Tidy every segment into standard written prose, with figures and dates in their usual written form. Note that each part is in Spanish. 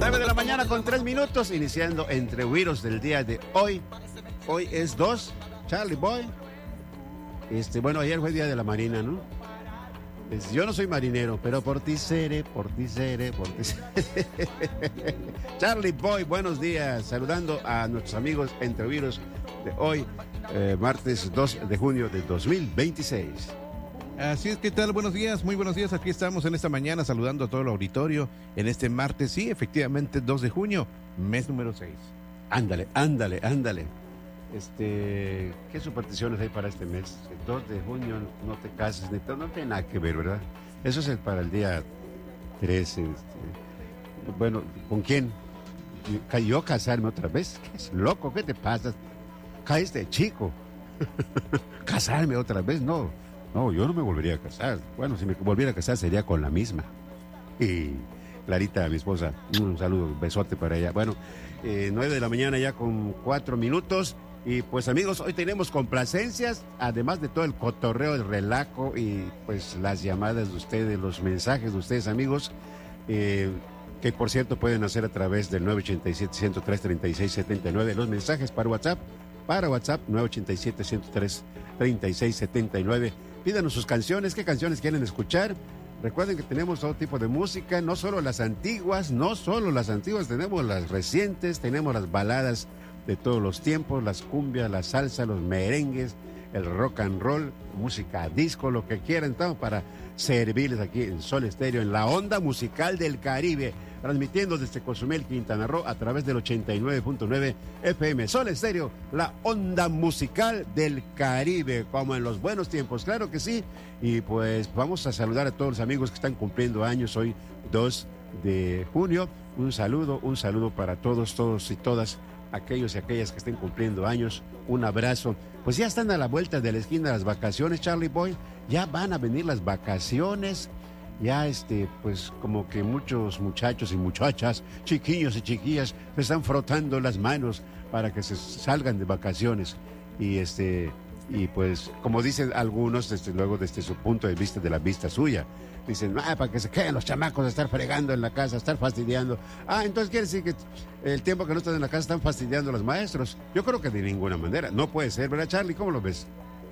9 de la mañana con 3 minutos, iniciando Entre Güiros del día de hoy. Hoy es 2, Charlie Boy. Bueno, ayer fue el día de la Marina, ¿no? Yo no soy marinero, pero por ti seré, por ti seré, por ti seré. Charlie Boy, buenos días. Saludando a nuestros amigos Entre Güiros de hoy, martes 2 de junio de 2026. Así es, ¿qué tal? Buenos días, muy buenos días. Aquí estamos en esta mañana saludando a todo el auditorio en este martes, sí, efectivamente, 2 de junio, mes número 6. Ándale, ándale, ándale. ¿Qué supersticiones hay para este mes? El 2 de junio no te cases, no tiene nada que ver, ¿verdad? Eso es para el día 13. Bueno, ¿con quién? ¿Yo casarme otra vez? ¿Qué es loco? ¿Qué te pasa? Caíste chico. ¿Casarme otra vez? No, yo no me volvería a casar. Bueno, si me volviera a casar sería con la misma. Y Clarita, mi esposa, un saludo, un besote para ella. Bueno, 9 de la mañana ya con 4 minutos. Y pues amigos, hoy tenemos complacencias, además de todo el cotorreo, el relajo y pues las llamadas de ustedes, los mensajes de ustedes amigos, que por cierto pueden hacer a través del 987-103-3679, los mensajes para WhatsApp 987-103-3679. Pídanos sus canciones, qué canciones quieren escuchar. Recuerden que tenemos todo tipo de música, no solo las antiguas, tenemos las recientes, tenemos las baladas de todos los tiempos, las cumbias, la salsa, los merengues, el rock and roll, música disco, lo que quieran, estamos para servirles aquí en Sol Estéreo, en la onda musical del Caribe, transmitiendo desde Cozumel, Quintana Roo, a través del 89.9 FM. Sol Estéreo, la onda musical del Caribe, como en los buenos tiempos, claro que sí. Y pues vamos a saludar a todos los amigos que están cumpliendo años hoy, 2 de junio. Un saludo para todos y todas aquellos y aquellas que estén cumpliendo años, un abrazo. Pues ya están a la vuelta de la esquina las vacaciones, Charlie Boy, ya van a venir las vacaciones, ya pues como que muchos muchachos y muchachas, chiquillos y chiquillas, se están frotando las manos para que se salgan de vacaciones. Y pues como dicen algunos, luego desde su punto de vista, de la vista suya, dicen, para que se queden los chamacos a estar fregando en la casa, a estar fastidiando. Entonces quiere decir que el tiempo que no están en la casa están fastidiando a los maestros. Yo creo que de ninguna manera, no puede ser, ¿verdad, Charlie? ¿Cómo lo ves?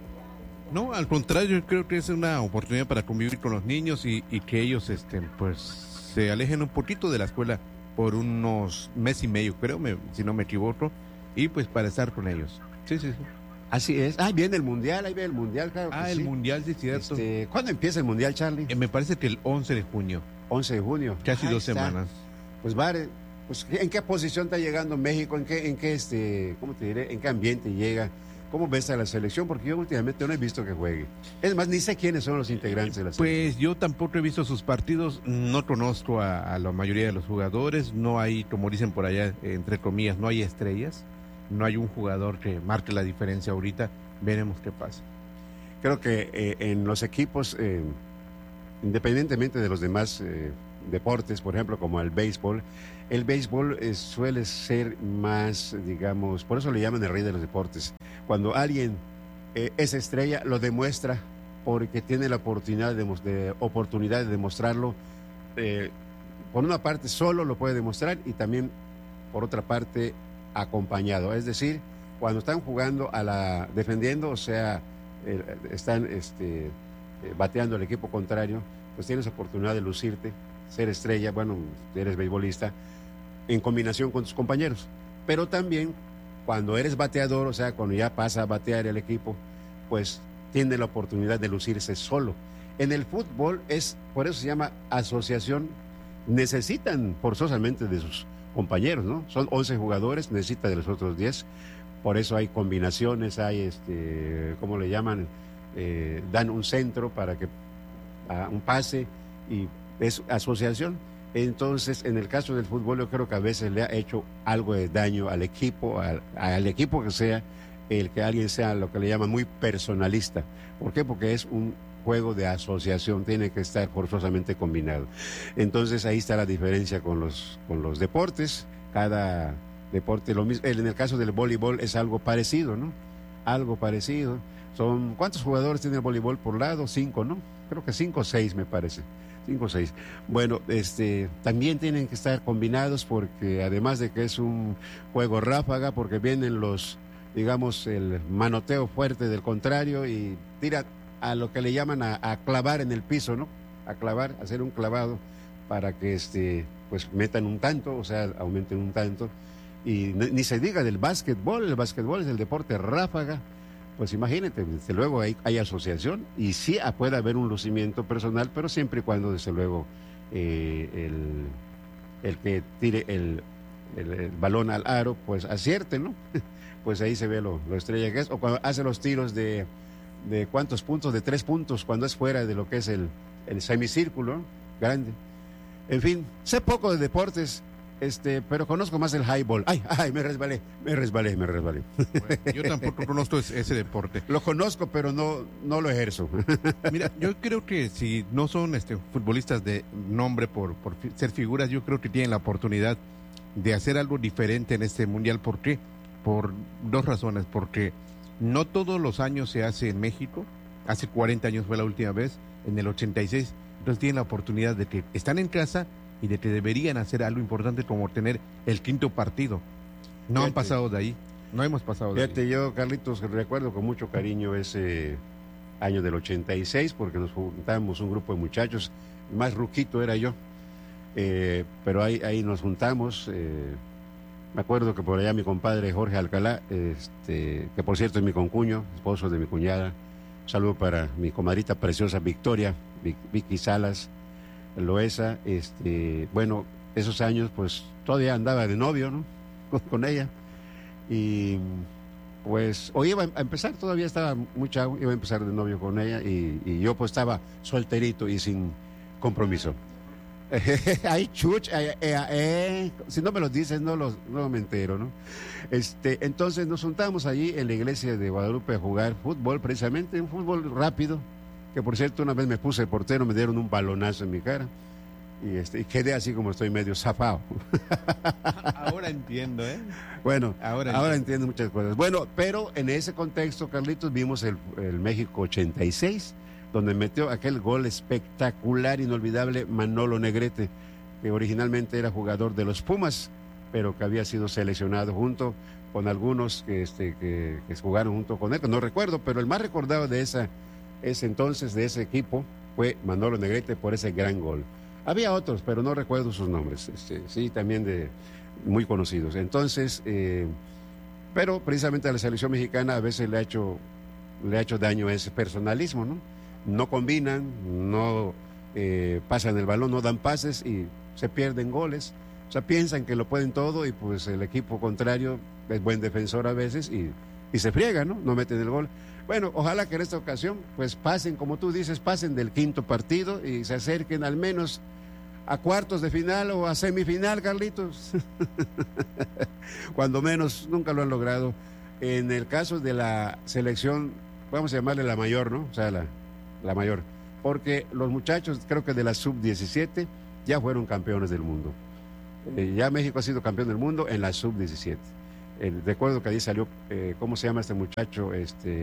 No, al contrario, yo creo que es una oportunidad para convivir con los niños y que ellos pues se alejen un poquito de la escuela por unos mes y medio, creo, si no me equivoco, y pues para estar con ellos. Sí. Así es. Ahí viene el mundial, claro. El sí. Mundial, sí, cierto. ¿Cuándo empieza el mundial, Charlie? Me parece que el 11 de junio. 11 de junio. Casi 2 semanas. Pues vale, pues ¿en qué posición está llegando México? ¿En qué cómo te diré? ¿En qué ambiente llega? ¿Cómo ves a la selección? Porque yo últimamente no he visto que juegue. Es más, ni sé quiénes son los integrantes de la selección. Pues yo tampoco he visto sus partidos, no conozco a la mayoría de los jugadores, no hay, como dicen por allá, entre comillas, no hay estrellas. No hay un jugador que marque la diferencia ahorita. Veremos qué pasa. Creo que en los equipos, independientemente de los demás deportes, por ejemplo, como el béisbol suele ser más, digamos, por eso le llaman el rey de los deportes. Cuando alguien es estrella, lo demuestra porque tiene la oportunidad de demostrarlo. Por una parte, solo lo puede demostrar y también, por otra parte, acompañado, es decir, cuando están jugando defendiendo, o sea, están bateando al equipo contrario, pues tienes oportunidad de lucirte, ser estrella, bueno, eres beisbolista, en combinación con tus compañeros, pero también cuando eres bateador, o sea, cuando ya pasa a batear el equipo, pues tiene la oportunidad de lucirse solo. En el fútbol por eso se llama asociación, necesitan forzosamente de sus compañeros, ¿no? Son 11 jugadores, necesita de los otros 10, por eso hay combinaciones, hay ¿cómo le llaman? Dan un centro para que un pase y es asociación. Entonces, en el caso del fútbol, yo creo que a veces le ha hecho algo de daño al equipo, al equipo que sea, el que alguien sea lo que le llaman muy personalista. ¿Por qué? Porque es un juego de asociación, tiene que estar forzosamente combinado. Entonces ahí está la diferencia con los deportes. Cada deporte lo mismo. En el caso del voleibol es algo parecido, ¿no? Algo parecido. ¿Cuántos jugadores tiene el voleibol por lado? 5, ¿no? Creo que 5 o 6 me parece. 5 o 6. Bueno, también tienen que estar combinados porque además de que es un juego ráfaga, porque vienen digamos, el manoteo fuerte del contrario y tira a lo que le llaman a clavar en el piso, ¿no? A clavar, hacer un clavado para que pues metan un tanto, o sea, aumenten un tanto. Y ni se diga del básquetbol, el básquetbol es el deporte ráfaga. Pues imagínate, desde luego hay asociación y sí puede haber un lucimiento personal, pero siempre y cuando, desde luego, el que tire el balón al aro, pues acierte, ¿no? Pues ahí se ve lo estrella que es. O cuando hace los tiros de ¿cuántos puntos? De 3 puntos, cuando es fuera de lo que es el semicírculo, ¿no? Grande. En fin, sé poco de deportes. Pero conozco más el highball. Ay, me resbalé. Bueno, yo tampoco conozco ese deporte. Lo conozco, pero no lo ejerzo. Mira, yo creo que si no son futbolistas de nombre por ser figuras, yo creo que tienen la oportunidad de hacer algo diferente en este mundial. ¿Por qué? Por 2 razones. Porque no todos los años se hace en México. Hace 40 años fue la última vez, en el 86. Entonces tienen la oportunidad de que están en casa y de que deberían hacer algo importante como tener el 5º partido. No han pasado de ahí, no hemos pasado de ahí. Fíjate, yo, Carlitos, recuerdo con mucho cariño ese año del 86, porque nos juntamos un grupo de muchachos, más ruquito era yo, pero ahí nos juntamos. Me acuerdo que por allá mi compadre Jorge Alcalá, que por cierto es mi concuño, esposo de mi cuñada. Un saludo para mi comadrita preciosa Victoria, Vicky Salas Loesa. Bueno, esos años pues todavía andaba de novio, ¿no? Con ella. Y pues hoy iba a empezar, todavía estaba muy chavo, iba a empezar de novio con ella y yo pues estaba solterito y sin compromiso. Ay, chuch, si no me lo dices no me entero, ¿no? Entonces nos juntamos allí en la iglesia de Guadalupe a jugar fútbol, precisamente un fútbol rápido, que por cierto una vez me puse el portero, me dieron un balonazo en mi cara y quedé así como estoy medio zafado. Ahora entiendo, ¿eh? Bueno, ahora entiendo muchas cosas. Bueno, pero en ese contexto, Carlitos, vimos el México 86, donde metió aquel gol espectacular, inolvidable, Manolo Negrete, que originalmente era jugador de los Pumas, pero que había sido seleccionado junto con algunos que jugaron junto con él, que no recuerdo, pero el más recordado de ese entonces, de ese equipo, fue Manolo Negrete por ese gran gol. Había otros, pero no recuerdo sus nombres, sí, también muy conocidos. Entonces, pero precisamente a la selección mexicana a veces le ha hecho daño ese personalismo, ¿no? No combinan, no pasan el balón, no dan pases y se pierden goles. O sea, piensan que lo pueden todo y pues el equipo contrario es buen defensor a veces y se friega, ¿no? No meten el gol. Bueno, ojalá que en esta ocasión pues pasen, como tú dices, pasen del 5º partido y se acerquen al menos a cuartos de final o a semifinal, Carlitos. Cuando menos, nunca lo han logrado. En el caso de la selección, vamos a llamarle la mayor, ¿no? O sea, la mayor. Porque los muchachos, creo que de la sub-17, ya fueron campeones del mundo. Ya México ha sido campeón del mundo en la sub-17. Recuerdo que ahí salió, ¿cómo se llama este muchacho?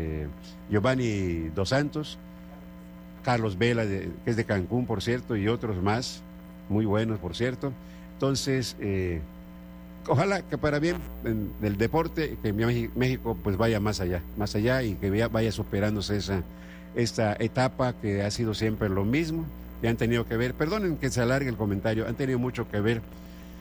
Giovanni Dos Santos, Carlos Vela, que es de Cancún, por cierto, y otros más, muy buenos, por cierto. Entonces, ojalá que para bien del deporte, que México pues vaya más allá y que vaya superándose esta etapa que ha sido siempre lo mismo, que han tenido que ver, perdonen que se alargue el comentario, han tenido mucho que ver,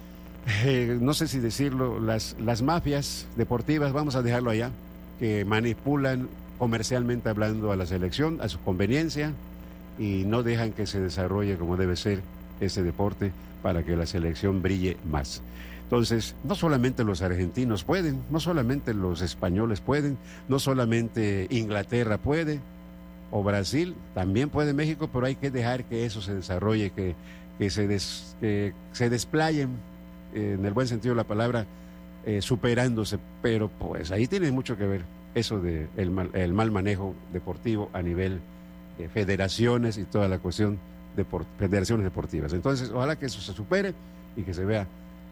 no sé si decirlo, las mafias deportivas, vamos a dejarlo allá, que manipulan comercialmente hablando a la selección, a su conveniencia, y no dejan que se desarrolle como debe ser ese deporte para que la selección brille más. Entonces, no solamente los argentinos pueden, no solamente los españoles pueden, no solamente Inglaterra puede, o Brasil, también puede México, pero hay que dejar que eso se desarrolle, que se desplayen, en el buen sentido de la palabra, superándose, pero pues ahí tiene mucho que ver eso de el mal manejo deportivo a nivel federaciones y toda la cuestión de federaciones deportivas. Entonces, ojalá que eso se supere y que se vea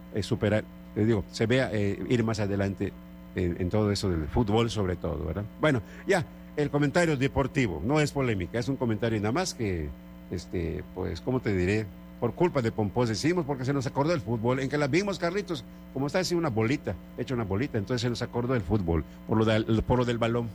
ir más adelante en todo eso del fútbol sobre todo, ¿verdad? Bueno, ya, el comentario deportivo, no es polémica, es un comentario nada más que pues, ¿cómo te diré? Por culpa de Pompós decimos, porque se nos acordó del fútbol. En que la vimos, Carlitos, como está así una bolita, hecha una bolita, entonces se nos acordó del fútbol, por lo del balón.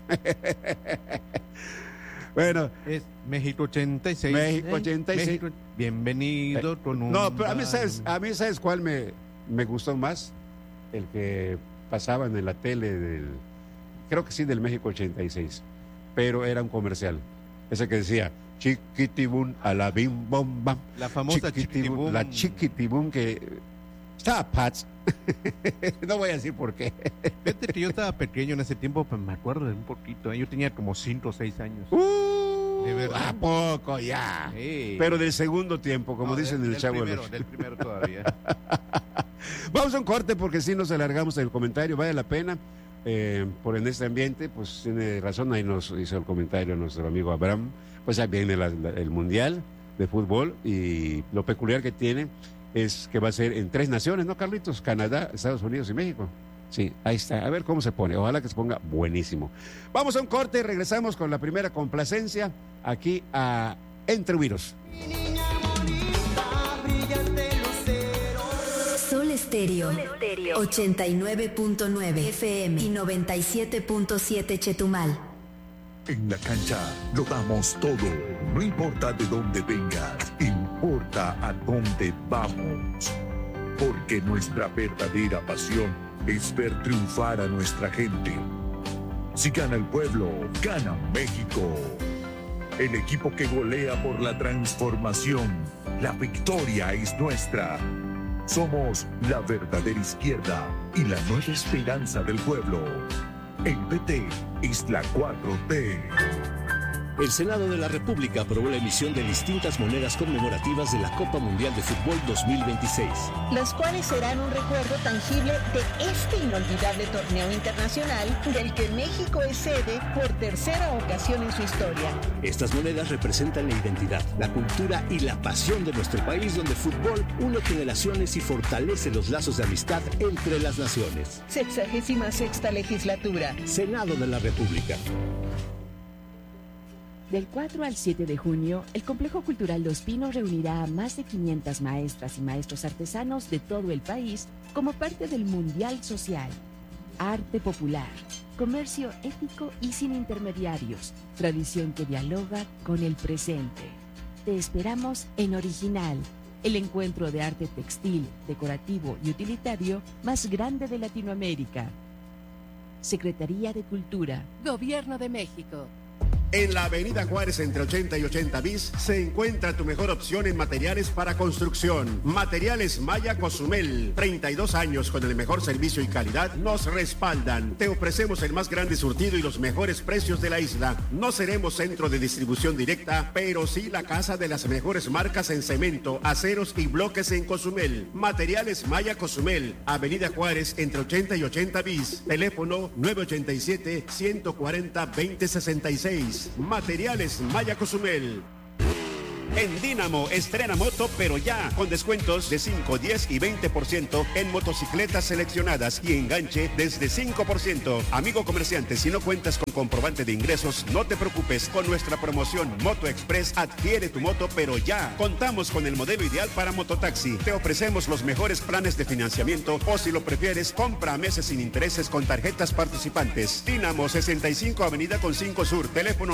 Bueno. Es México 86. México 86. México, bienvenido con un... No, pero a mí, ¿sabes cuál me gustó más? El que pasaban en la tele creo que sí, del México 86. Pero era un comercial. Ese que decía, chiquitibum, a la bim bom bam. La famosa chiquitibum. La chiquitibum que estaba Pats. No voy a decir por qué. Fíjate que yo estaba pequeño en ese tiempo, pues me acuerdo de un poquito. Yo tenía como 5 o 6 años. ¿De verdad? ¿A poco ya? Sí. Pero del segundo tiempo, como dicen el Chavo. Del primero todavía. Vamos a un corte porque si nos alargamos el comentario, vale la pena. Por en este ambiente, pues tiene razón, ahí nos hizo el comentario nuestro amigo Abraham. Pues ya viene el Mundial de Fútbol y lo peculiar que tiene es que va a ser en 3 naciones, ¿no, Carlitos? Canadá, Estados Unidos y México. Sí, ahí está. A ver cómo se pone. Ojalá que se ponga buenísimo. Vamos a un corte y regresamos con la primera complacencia aquí a Entre Huiros. Sol Estéreo 89.9 FM y 97.7 Chetumal. En la cancha lo damos todo, no importa de dónde vengas, importa a dónde vamos. Porque nuestra verdadera pasión es ver triunfar a nuestra gente. Si gana el pueblo, gana México. El equipo que golea por la transformación, la victoria es nuestra. Somos la verdadera izquierda y la nueva esperanza del pueblo. El PT es la 4T. El Senado de la República aprobó la emisión de distintas monedas conmemorativas de la Copa Mundial de Fútbol 2026. Las cuales serán un recuerdo tangible de este inolvidable torneo internacional del que México es sede por tercera ocasión en su historia. Estas monedas representan la identidad, la cultura y la pasión de nuestro país, donde el fútbol une generaciones y fortalece los lazos de amistad entre las naciones. 66ª legislatura. Senado de la República. Del 4 al 7 de junio, el Complejo Cultural Los Pinos reunirá a más de 500 maestras y maestros artesanos de todo el país como parte del Mundial Social. Arte popular, comercio ético y sin intermediarios, tradición que dialoga con el presente. Te esperamos en Original, el encuentro de arte textil, decorativo y utilitario más grande de Latinoamérica. Secretaría de Cultura. Gobierno de México. En la Avenida Juárez entre 80 y 80 bis se encuentra tu mejor opción en materiales para construcción. Materiales Maya Cozumel. 32 años con el mejor servicio y calidad nos respaldan. Te ofrecemos el más grande surtido y los mejores precios de la isla. No seremos centro de distribución directa, pero sí la casa de las mejores marcas en cemento, aceros y bloques en Cozumel. Materiales Maya Cozumel. Avenida Juárez entre 80 y 80 bis. Teléfono 987-140-2066. Materiales Maya Cozumel. En Dínamo estrena moto, pero ya, con descuentos de 5, 10 y 20% en motocicletas seleccionadas y enganche desde 5%. Amigo comerciante, si no cuentas con comprobante de ingresos, no te preocupes. Con nuestra promoción Moto Express, adquiere tu moto, pero ya. Contamos con el modelo ideal para mototaxi. Te ofrecemos los mejores planes de financiamiento o, si lo prefieres, compra a meses sin intereses con tarjetas participantes. Dínamo 65 Avenida con 5 Sur, teléfono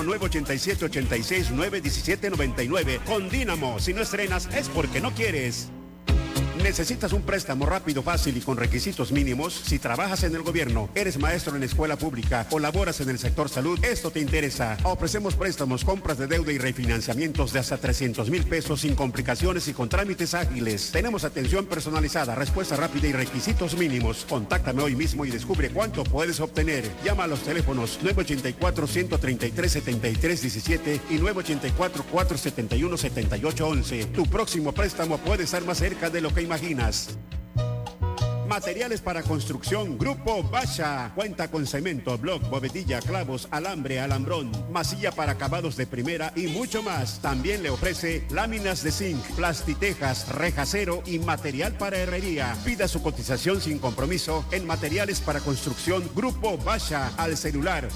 987-86-917-99. Con Dínamo, si no estrenas es porque no quieres. ¿Necesitas un préstamo rápido, fácil y con requisitos mínimos? Si trabajas en el gobierno, eres maestro en escuela pública o laboras en el sector salud, esto te interesa. Ofrecemos préstamos, compras de deuda y refinanciamientos de hasta 300,000 pesos sin complicaciones y con trámites ágiles. Tenemos atención personalizada, respuesta rápida y requisitos mínimos. Contáctame hoy mismo y descubre cuánto puedes obtener. Llama a los teléfonos 984-133-7317 y 984-471-7811. Tu próximo préstamo puede estar más cerca de lo que imaginas. Materiales para construcción Grupo Basha. Cuenta con cemento, bloc, bovedilla, clavos, alambre, alambrón, masilla para acabados de primera y mucho más. También le ofrece láminas de zinc, plastitejas, rejacero y material para herrería. Pida su cotización sin compromiso en Materiales para construcción Grupo Basha al celular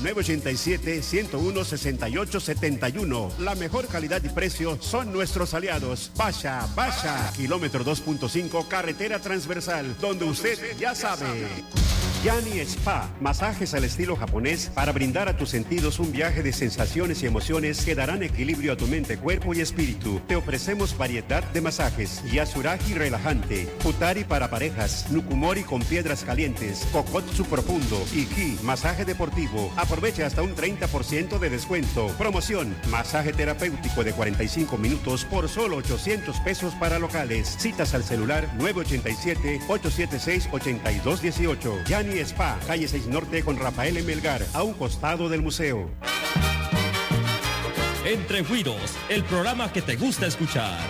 987-101-6871. La mejor calidad y precio son nuestros aliados. Basha, kilómetro 2.5, carretera transversal, donde usted ya sabe. Yani Spa, masajes al estilo japonés para brindar a tus sentidos un viaje de sensaciones y emociones que darán equilibrio a tu mente, cuerpo y espíritu. Te ofrecemos variedad de masajes, Yasuragi relajante, Futari para parejas, Nukumori con piedras calientes, Kokotsu profundo y Ki, masaje deportivo. Aprovecha hasta un 30% de descuento. Promoción, masaje terapéutico de 45 minutos por solo 800 pesos para locales. Citas al celular 987-876-8218. Yani Spa, calle 6 Norte con Rafael M. Melgar, a un costado del museo. Entre Güiros, el programa que te gusta escuchar.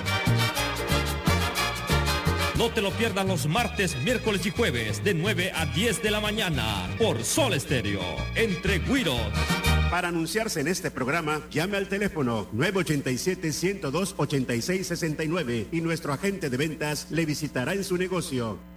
No te lo pierdas los martes, miércoles y jueves de 9 a 10 de la mañana por Sol Estéreo. Entre Güiros. Para anunciarse en este programa, llame al teléfono 987-102-8669 y nuestro agente de ventas le visitará en su negocio.